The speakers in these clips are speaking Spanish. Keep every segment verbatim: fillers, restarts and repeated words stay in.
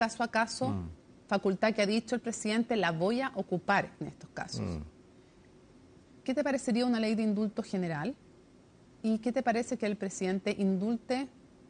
caso a caso, mm. facultad que ha dicho el presidente, la voy a ocupar en estos casos. Mm. ¿Qué te parecería una ley de indulto general? ¿Y qué te parece que el presidente indulte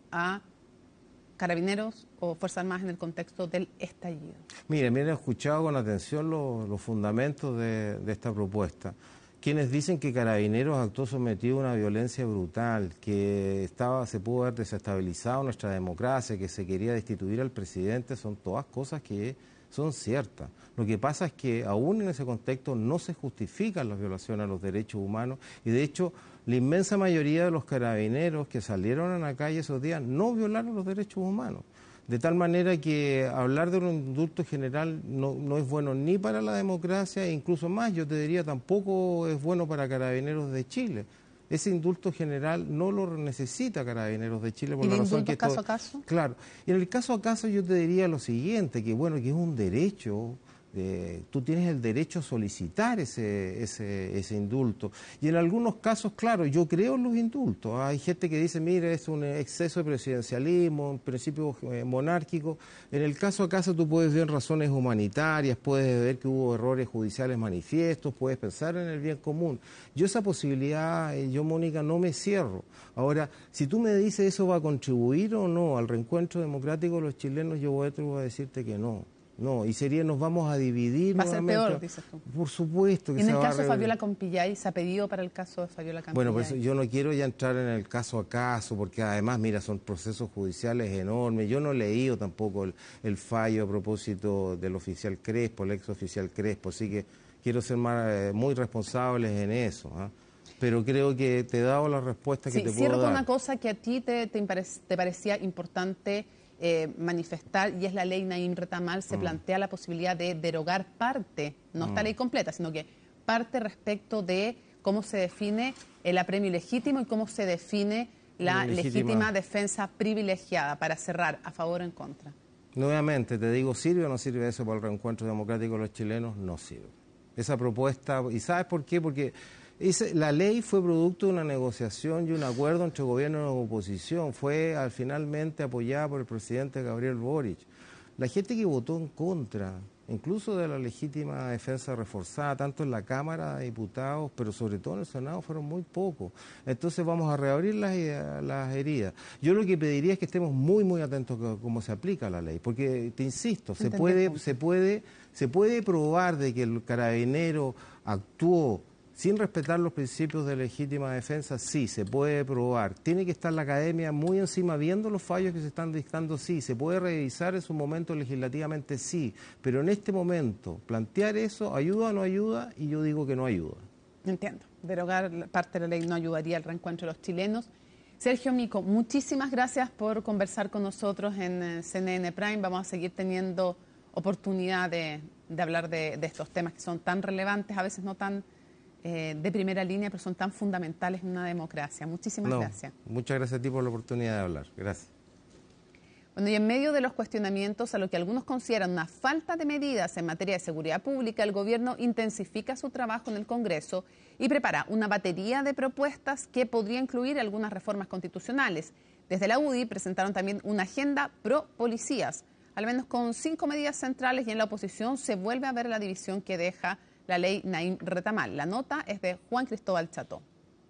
a Carabineros o Fuerzas Armadas en el contexto del estallido? Mire, mire, he escuchado con atención los, los fundamentos de, de esta propuesta. Quienes dicen que Carabineros actuó sometido a una violencia brutal, que estaba, se pudo haber desestabilizado nuestra democracia, que se quería destituir al presidente, son todas cosas que son ciertas. Lo que pasa es que aún en ese contexto no se justifican las violaciones a los derechos humanos y de hecho la inmensa mayoría de los carabineros que salieron a la calle esos días no violaron los derechos humanos. De tal manera que hablar de un indulto general no, no es bueno ni para la democracia e incluso más, yo te diría, tampoco es bueno para Carabineros de Chile. Ese indulto general no lo necesita Carabineros de Chile por ¿Y la de razón que caso esto, a caso? Claro. Y en el caso a caso yo te diría lo siguiente, que bueno, que es un derecho. Eh, tú tienes el derecho a solicitar ese, ese, ese indulto. Y en algunos casos, claro, yo creo en los indultos. Hay gente que dice, mire, es un exceso de presidencialismo, un principio eh, monárquico. En el caso a caso tú puedes ver razones humanitarias, puedes ver que hubo errores judiciales manifiestos, puedes pensar en el bien común. Yo esa posibilidad, eh, yo, Mónica, no me cierro. Ahora, si tú me dices eso va a contribuir o no al reencuentro democrático de los chilenos, yo voy a, voy a decirte que no. No, y sería, nos vamos a dividir. Va a ser peor, dices tú. Por supuesto que en se el va caso a de Fabiola Campillay, ¿se ha pedido para el caso de Fabiola Campillay? Bueno, pues yo no quiero ya entrar en el caso a caso, porque además, mira, son procesos judiciales enormes. Yo no he leído tampoco el, el fallo a propósito del oficial Crespo, el ex oficial Crespo, así que quiero ser más, eh, muy responsables en eso, ¿eh? Pero creo que te he dado la respuesta que sí, te puedo cierro dar. con una cosa que a ti te, te, te parecía importante Eh, manifestar, y es la ley Naim Retamal. Se mm. plantea la posibilidad de derogar parte, no mm. esta ley completa, sino que parte respecto de cómo se define el apremio ilegítimo y cómo se define la legítima. legítima defensa privilegiada. Para cerrar, ¿a favor o en contra? Nuevamente, te digo, ¿sirve o no sirve eso para el reencuentro democrático de los chilenos? No sirve. Esa propuesta, ¿y sabes por qué? Porque Ese, la ley fue producto de una negociación y un acuerdo entre gobierno y oposición. Fue al, finalmente apoyada por el presidente Gabriel Boric. La gente que votó en contra, incluso de la legítima defensa reforzada, tanto en la Cámara de Diputados, pero sobre todo en el Senado, fueron muy pocos. Entonces vamos a reabrir las, las heridas. Yo lo que pediría es que estemos muy, muy atentos a cómo se aplica la ley. Porque, te insisto, se puede, se, puede, se puede probar de que el carabinero actuó sin respetar los principios de legítima defensa, sí, se puede probar. Tiene que estar la academia muy encima viendo los fallos que se están dictando, sí. Se puede revisar en su momento legislativamente, sí. Pero en este momento, plantear eso, ¿ayuda o no ayuda? Y yo digo que no ayuda. Entiendo. Derogar parte de la ley no ayudaría al reencuentro de los chilenos. Sergio Mico, muchísimas gracias por conversar con nosotros en C N N Prime. Vamos a seguir teniendo oportunidad de, de hablar de, de estos temas que son tan relevantes, a veces no tan Eh, de primera línea, pero son tan fundamentales en una democracia. Muchísimas no, gracias. Muchas gracias a ti por la oportunidad de hablar. Gracias. Bueno, y en medio de los cuestionamientos a lo que algunos consideran una falta de medidas en materia de seguridad pública, el gobierno intensifica su trabajo en el Congreso y prepara una batería de propuestas que podría incluir algunas reformas constitucionales. Desde la U D I presentaron también una agenda pro policías, al menos con cinco medidas centrales, y en la oposición se vuelve a ver la división que deja la ley Naim Retamal. La nota es de Juan Cristóbal Cható.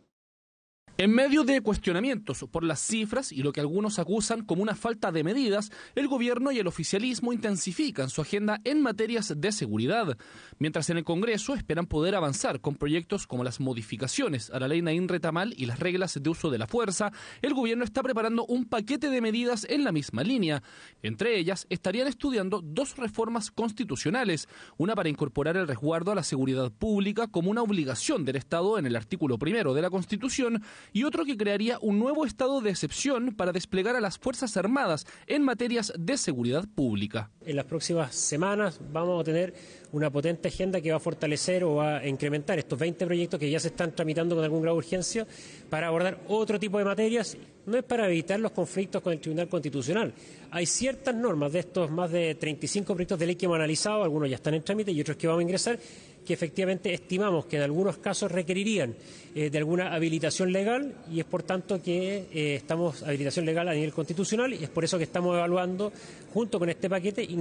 En medio de cuestionamientos por las cifras y lo que algunos acusan como una falta de medidas, el gobierno y el oficialismo intensifican su agenda en materias de seguridad. Mientras en el Congreso esperan poder avanzar con proyectos como las modificaciones a la ley Naim Retamal y las reglas de uso de la fuerza, el gobierno está preparando un paquete de medidas en la misma línea. Entre ellas estarían estudiando dos reformas constitucionales, una para incorporar el resguardo a la seguridad pública como una obligación del Estado en el artículo primero de la Constitución, y otro que crearía un nuevo estado de excepción para desplegar a las Fuerzas Armadas en materias de seguridad pública. en las próximas semanas vamos a tener una potente agenda que va a fortalecer o va a incrementar estos veinte proyectos que ya se están tramitando con algún grado de urgencia para abordar otro tipo de materias. No es para evitar los conflictos con el Tribunal Constitucional. Hay ciertas normas de estos más de treinta y cinco proyectos de ley que hemos analizado, algunos ya están en trámite y otros que vamos a ingresar, que efectivamente estimamos que en algunos casos requerirían eh, de alguna habilitación legal y es por tanto que eh, estamos habilitación legal a nivel constitucional y es por eso que estamos evaluando junto con este paquete